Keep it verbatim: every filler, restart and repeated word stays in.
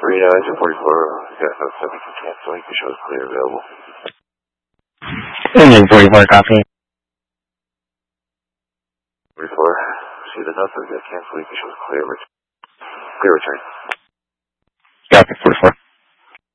Reno, engine forty-four, got no seven can canceling, the show is clear available. Engine forty-four, copy. forty-four, see the nothing, got canceling, the show is clear, clear return. Copy, forty-four.